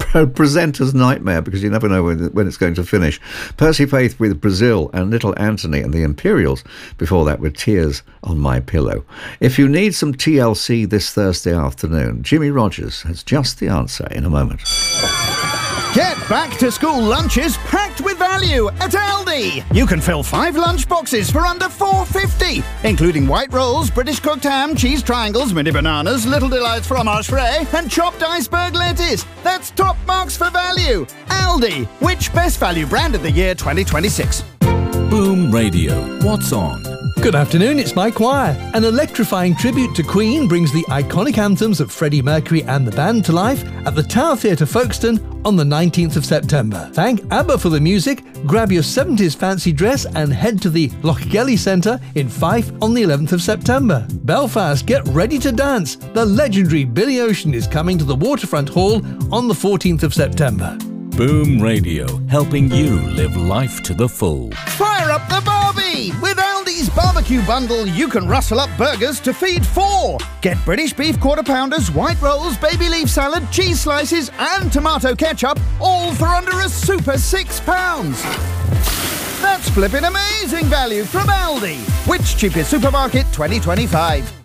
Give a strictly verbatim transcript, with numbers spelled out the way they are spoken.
a presenter's nightmare because you never know when, when it's going to finish. Percy Faith with Brazil and Little Anthony and the Imperials. Before that with Tears on My Pillow. If you need some T L C this Thursday afternoon, Jimmy Rogers has just the answer in a moment. Get back to school lunches packed with value at Aldi. You can fill five lunch boxes for under four pounds fifty, including white rolls, British cooked ham, cheese triangles, mini bananas, Little Delights fromage frais, and chopped iceberg lettuce. That's top marks for value. Aldi, which best value brand of the year twenty twenty-six? Boom Radio. What's on? Good afternoon, it's Mike Wire. An electrifying tribute to Queen brings the iconic anthems of Freddie Mercury and the band to life at the Tower Theatre Folkestone on the nineteenth of September. Thank ABBA for the music, grab your seventies fancy dress and head to the Lochgelly Centre in Fife on the eleventh of September. Belfast, get ready to dance. The legendary Billy Ocean is coming to the Waterfront Hall on the fourteenth of September. Boom Radio, helping you live life to the full. Fire up the barbie! With Aldi's barbecue bundle, you can rustle up burgers to feed four. Get British beef quarter pounders, white rolls, baby leaf salad, cheese slices, and tomato ketchup, all for under a super six pounds. That's flipping amazing value from Aldi. Which cheapest supermarket twenty twenty-five?